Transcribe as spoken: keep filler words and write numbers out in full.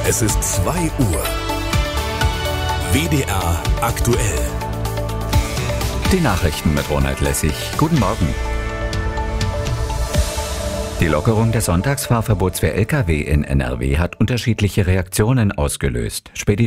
Es ist zwei Uhr. W D R aktuell. Die Nachrichten mit Ronald Lessig. Guten Morgen. Die Lockerung des Sonntagsfahrverbots für L K W in N R W hat unterschiedliche Reaktionen ausgelöst. Speditionen